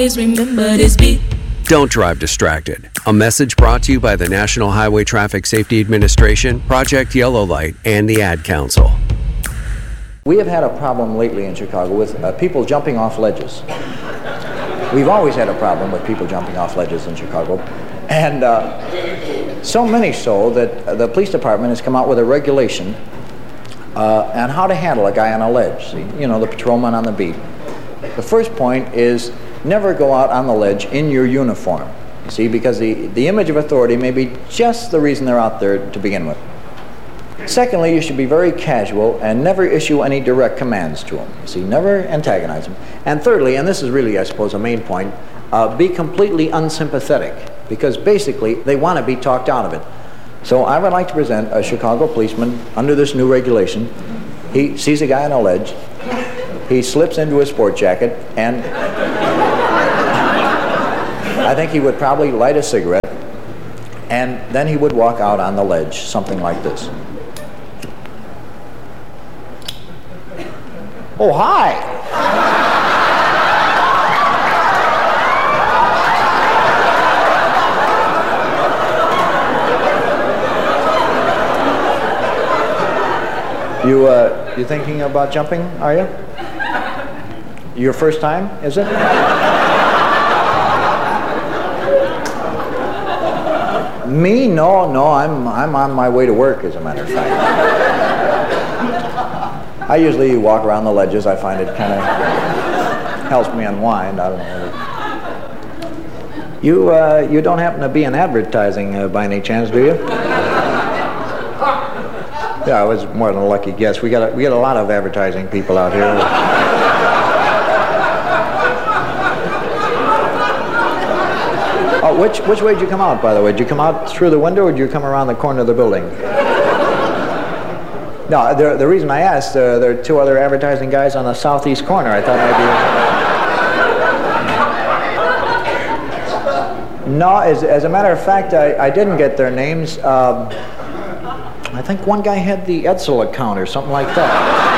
remember this beat. Don't drive distracted. A message brought to you by the National Highway Traffic Safety Administration, Project Yellow Light, and the Ad Council. We have had a problem lately in Chicago with people jumping off ledges. We've always had a problem with people jumping off ledges in Chicago. And so many so that the police department has come out with a regulation on how to handle a guy on a ledge. See, you know, the patrolman on the beat. The first point is never go out on the ledge in your uniform. You see, because the image of authority may be just the reason they're out there to begin with. Secondly, you should be very casual and never issue any direct commands to them. You see, never antagonize them. And thirdly, and this is really, I suppose, a main point, be completely unsympathetic, because basically they want to be talked out of it. So I would like to present a Chicago policeman under this new regulation. He sees a guy on a ledge, he slips into his sport jacket, and I think he would probably light a cigarette, and then he would walk out on the ledge, something like this. Oh, hi! You thinking about jumping, are you? Your first time, is it? Me? No, I'm on my way to work, as a matter of fact. I usually walk around the ledges. I find it kind of helps me unwind. I don't know. You don't happen to be in advertising by any chance, do you? Yeah, it was more than a lucky guess. We got a lot of advertising people out here. Oh, which way did you come out, by the way? Did you come out through the window, or did you come around the corner of the building? No, the reason I asked, there are two other advertising guys on the southeast corner. I thought maybe... No, as a matter of fact, I didn't get their names. I think one guy had the Edsel account or something like that.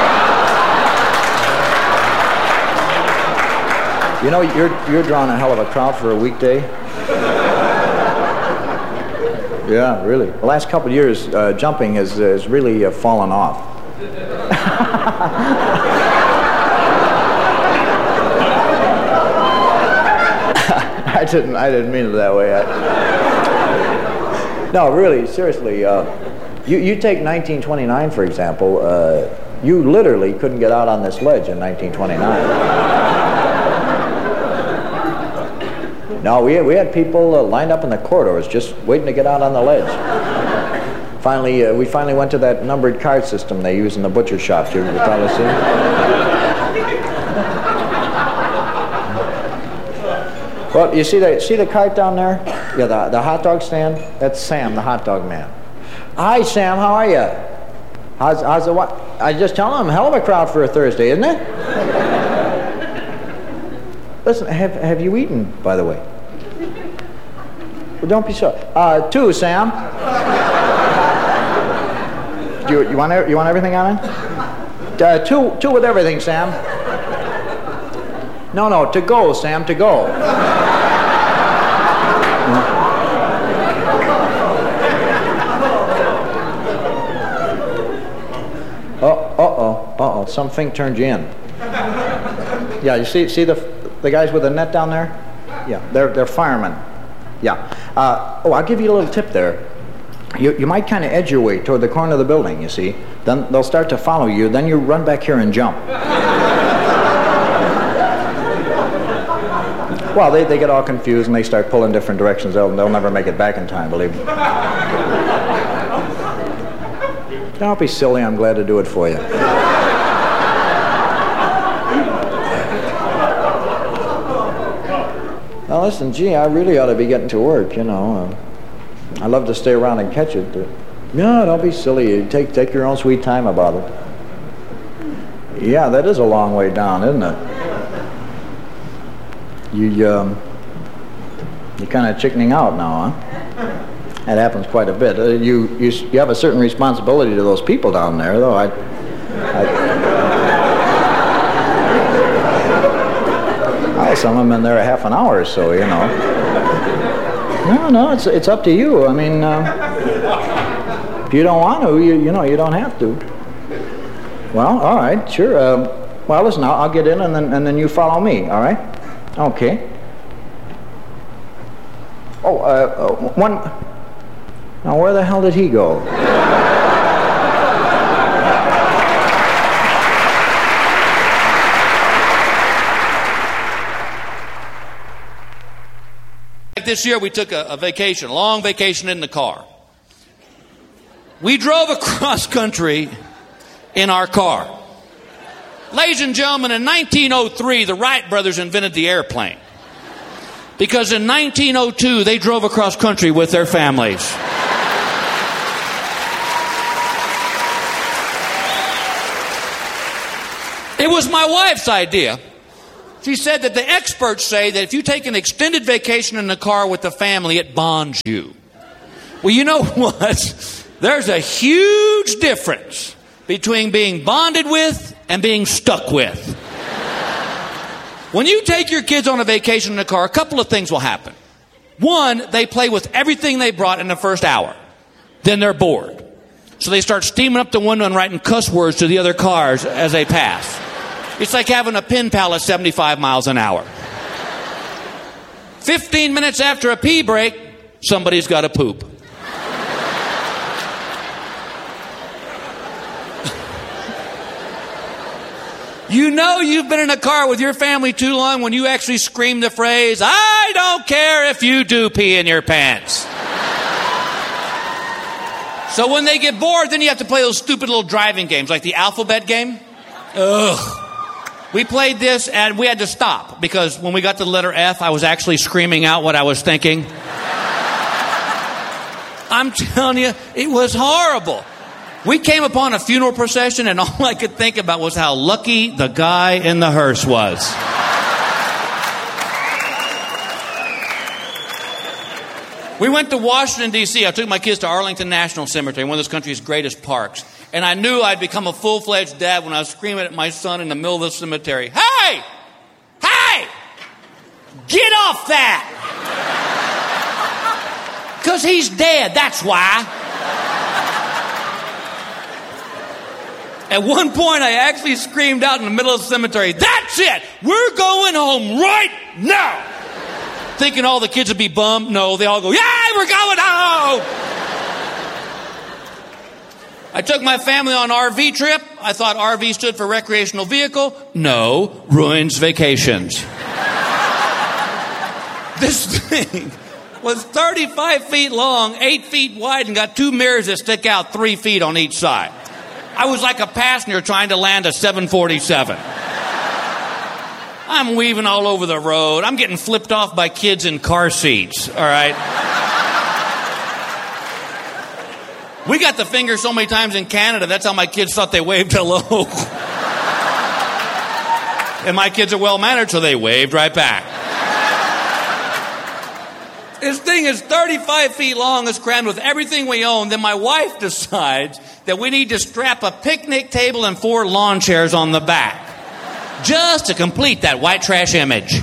You know, you're drawing a hell of a crowd for a weekday. Yeah, really. The last couple of years, jumping has really fallen off. I didn't mean it that way. No, really, seriously. You take 1929, for example. You literally couldn't get out on this ledge in 1929. No, we had people lined up in the corridors just waiting to get out on the ledge. Finally, we went to that numbered card system they use in the butcher shop. You probably see. Well, you see the cart down there? Yeah, the hot dog stand. That's Sam, the hot dog man. Hi, Sam. How are you? How's the what? I just tell him, hell of a crowd for a Thursday, isn't it? Listen, have you eaten, by the way? Well, don't be so. Two, Sam. You want everything on it? Two with everything, Sam. No, to go, Sam, to go. Uh-oh, something turned you in. Yeah, you see the guys with the net down there? Yeah, they're firemen. Yeah. I'll give you a little tip there. You might kind of edge your way toward the corner of the building, you see. Then they'll start to follow you, then you run back here and jump. Well, they get all confused and they start pulling different directions. They'll never make it back in time, believe me. Don't be silly, I'm glad to do it for you. Now listen, gee, I really ought to be getting to work, you know. I love to stay around and catch it. No, don't be silly. Take your own sweet time about it. Yeah, that is a long way down, isn't it? You're kind of chickening out now, huh? That happens quite a bit. You have a certain responsibility to those people down there, though. Some of them in there a half an hour or so, you know. No, it's up to you. I mean, if you don't want to, you know, you don't have to. Well, all right, sure. Well, listen, I'll get in, and then you follow me. All right? Okay. Oh, one. Now, where the hell did he go? This year we took a vacation, a long vacation in the car. We drove across country in our car. Ladies and gentlemen, in 1903, the Wright brothers invented the airplane. Because in 1902, they drove across country with their families. It was my wife's idea. She said that the experts say that if you take an extended vacation in the car with the family, it bonds you. Well, you know what? There's a huge difference between being bonded with and being stuck with. When you take your kids on a vacation in the car, a couple of things will happen. One, they play with everything they brought in the first hour. Then they're bored. So they start steaming up the window and writing cuss words to the other cars as they pass. It's like having a pen pal at 75 miles an hour. 15 minutes after a pee break, somebody's got to poop. You know you've been in a car with your family too long when you actually scream the phrase, "I don't care if you do pee in your pants." So when they get bored, then you have to play those stupid little driving games like the alphabet game. Ugh. We played this and we had to stop because when we got to the letter F, I was actually screaming out what I was thinking. I'm telling you, it was horrible. We came upon a funeral procession and all I could think about was how lucky the guy in the hearse was. We went to Washington, D.C. I took my kids to Arlington National Cemetery, one of this country's greatest parks. And I knew I'd become a full-fledged dad when I was screaming at my son in the middle of the cemetery, "Hey! Hey! Get off that!" Because he's dead, that's why. At one point, I actually screamed out in the middle of the cemetery, "That's it! We're going home right now!" Thinking all the kids would be bummed. No, they all go, "Yeah, we're going home!" I took my family on an RV trip. I thought RV stood for recreational vehicle. No, ruins vacations. This thing was 35 feet long, 8 feet wide, and got two mirrors that stick out 3 feet on each side. I was like a passenger trying to land a 747. I'm weaving all over the road. I'm getting flipped off by kids in car seats, all right? We got the finger so many times in Canada, that's how my kids thought they waved hello. And my kids are well-mannered, so they waved right back. This thing is 35 feet long, it's crammed with everything we own. Then my wife decides that we need to strap a picnic table and 4 lawn chairs on the back. Just to complete that white trash image.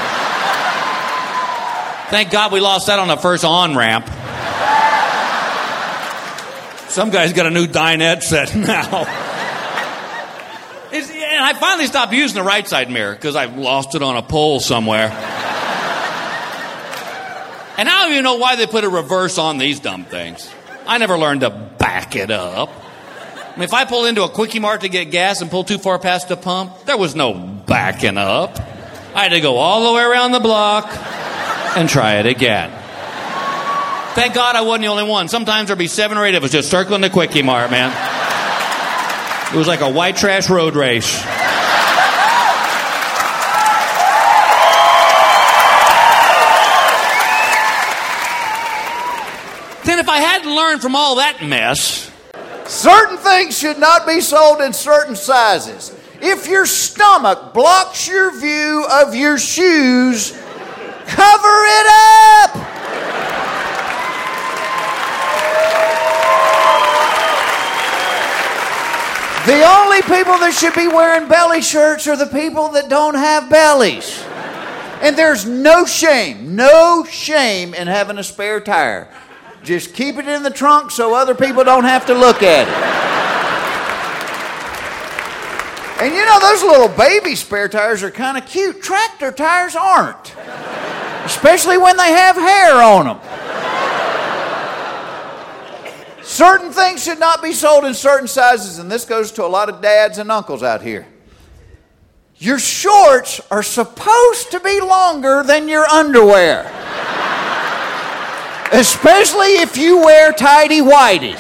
Thank God we lost that on the first on-ramp. Some guy's got a new dinette set now. And I finally stopped using the right side mirror because I lost it on a pole somewhere. And I don't even know why they put a reverse on these dumb things. I never learned to back it up. I mean, if I pulled into a Quickie Mart to get gas and pulled too far past the pump, there was no backing up. I had to go all the way around the block and try it again. Thank God I wasn't the only one. Sometimes there'd be 7 or 8 of us just circling the Quickie Mart, man. It was like a white trash road race. Then if I hadn't learned from all that mess... Certain things should not be sold in certain sizes. If your stomach blocks your view of your shoes, cover it up! The only people that should be wearing belly shirts are the people that don't have bellies. And there's no shame in having a spare tire. Just keep it in the trunk so other people don't have to look at it. And you know, those little baby spare tires are kind of cute. Tractor tires aren't. Especially when they have hair on them. Certain things should not be sold in certain sizes, and this goes to a lot of dads and uncles out here. Your shorts are supposed to be longer than your underwear. Especially if you wear tighty-whities.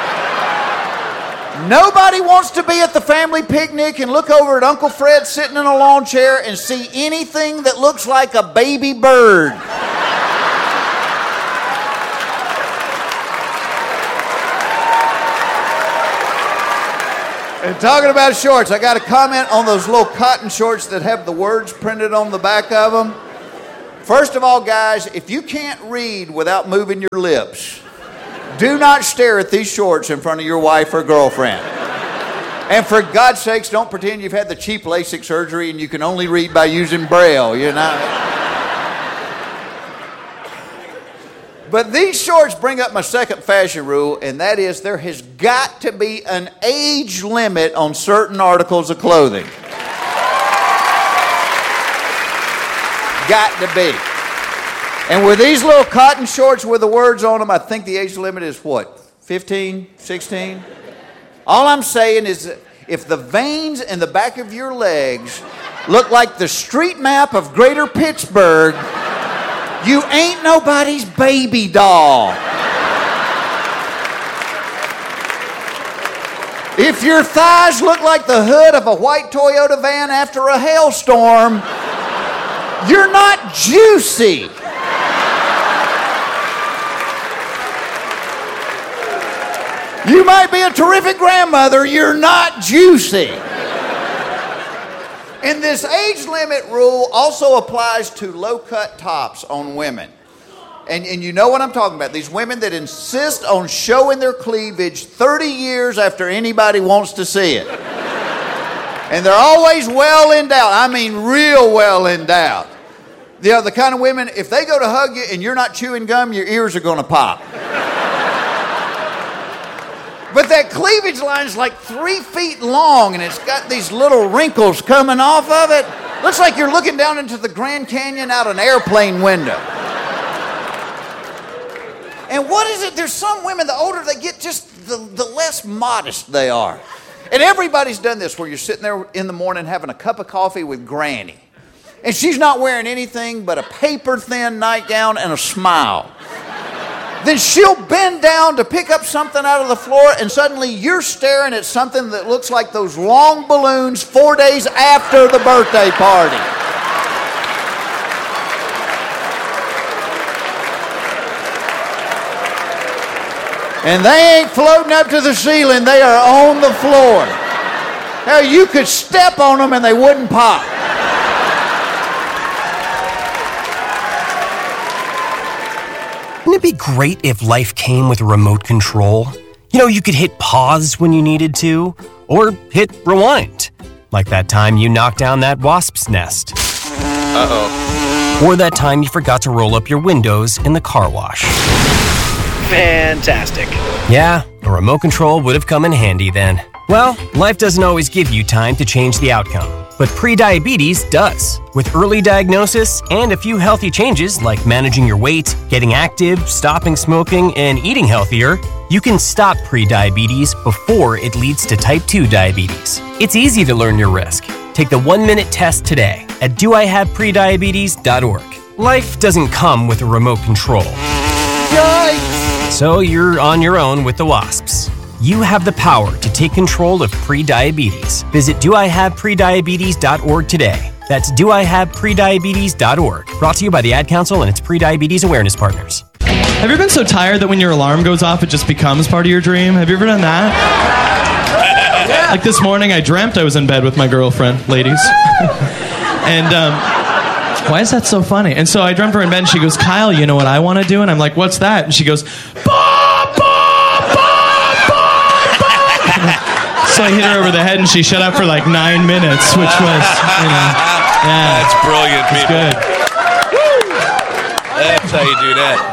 Nobody wants to be at the family picnic and look over at Uncle Fred sitting in a lawn chair and see anything that looks like a baby bird. And talking about shorts, I got to comment on those little cotton shorts that have the words printed on the back of them. First of all, guys, if you can't read without moving your lips, do not stare at these shorts in front of your wife or girlfriend. And for God's sakes, don't pretend you've had the cheap LASIK surgery and you can only read by using Braille, you know. But these shorts bring up my second fashion rule, and that is there has got to be an age limit on certain articles of clothing. Got to be. And with these little cotton shorts with the words on them, I think the age limit is what, 15, 16? All I'm saying is that if the veins in the back of your legs look like the street map of Greater Pittsburgh, you ain't nobody's baby doll. If your thighs look like the hood of a white Toyota van after a hailstorm, you're not juicy. You might be a terrific grandmother, you're not juicy. And this age limit rule also applies to low-cut tops on women. And you know what I'm talking about. These women that insist on showing their cleavage 30 years after anybody wants to see it. And they're always well endowed. I mean real well endowed. The kind of women, if they go to hug you and you're not chewing gum, your ears are going to pop. But that cleavage line is like 3 feet long, and it's got these little wrinkles coming off of it. Looks like you're looking down into the Grand Canyon out an airplane window. And what is it? There's some women, the older they get, just the less modest they are. And everybody's done this, where you're sitting there in the morning having a cup of coffee with Granny. And she's not wearing anything but a paper-thin nightgown and a smile. Then she'll bend down to pick up something out of the floor, and suddenly you're staring at something that looks like those long balloons 4 days after the birthday party. And they ain't floating up to the ceiling, they are on the floor. Hell, you could step on them and they wouldn't pop. Wouldn't it be great if life came with a remote control? You know, you could hit pause when you needed to, or hit rewind. Like that time you knocked down that wasp's nest. Uh-oh. Or that time you forgot to roll up your windows in the car wash. Fantastic. Yeah, a remote control would have come in handy then. Well, life doesn't always give you time to change the outcome, but prediabetes does. With early diagnosis and a few healthy changes like managing your weight, getting active, stopping smoking, and eating healthier, you can stop prediabetes before it leads to type 2 diabetes. It's easy to learn your risk. Take the 1-minute test today at doihaveprediabetes.org. Life doesn't come with a remote control. Yikes! So you're on your own with the wasps. You have the power to take control of prediabetes. Visit doihaveprediabetes.org today. That's doihaveprediabetes.org. Brought to you by the Ad Council and its prediabetes awareness partners. Have you ever been so tired that when your alarm goes off, it just becomes part of your dream? Have you ever done that? Like this morning, I dreamt I was in bed with my girlfriend, ladies. And why is that so funny? And so I dreamt her in bed, and she goes, "Kyle, you know what I want to do?" And I'm like, "What's that?" And she goes, "Bob, Bob, Bob, Bob, Bob." So I hit her over the head, and she shut up for like 9 minutes, which was, you know, yeah. That's brilliant, people. Good. That's how you do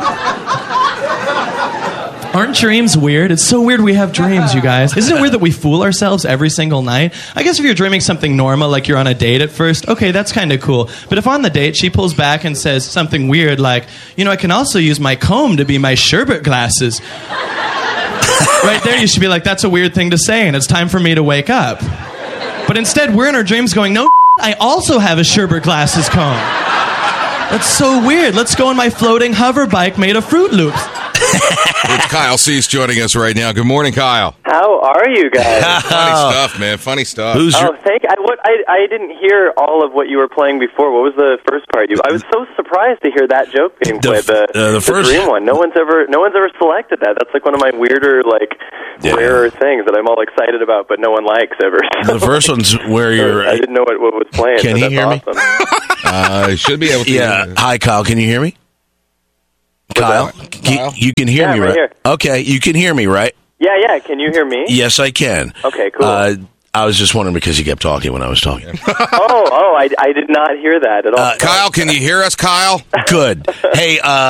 that. Aren't dreams weird? It's so weird we have dreams, you guys. Isn't it weird that we fool ourselves every single night? I guess if you're dreaming something normal, like you're on a date at first, okay, that's kind of cool. But if on the date she pulls back and says something weird like, I can also use my comb to be my sherbet glasses. Right there, you should be like, that's a weird thing to say, and it's time for me to wake up. But instead, we're in our dreams going, no, I also have a sherbet glasses comb. That's so weird. Let's go on my floating hover bike made of Fruit Loops. It's Kyle Cease joining us right now. Good morning, Kyle. How are you guys? Funny stuff, man. Funny stuff. Thank you. I didn't hear all of what you were playing before. What was the first part? I was so surprised to hear that joke being played. The first dream one. No one's ever selected that. That's like one of my weirder, rarer things that I'm all excited about, but no one likes ever. The first one's where you're. I didn't know what was playing. Can you hear awesome. me? Should be able to. Yeah. Hi, Kyle. Can you hear me? Kyle? You can hear me, right? Here. Okay, you can hear me, right? Yeah. Can you hear me? Yes, I can. Okay, cool. I was just wondering because you kept talking when I was talking. I did not hear that at all. Kyle, can you hear us, Kyle? Good. Hey,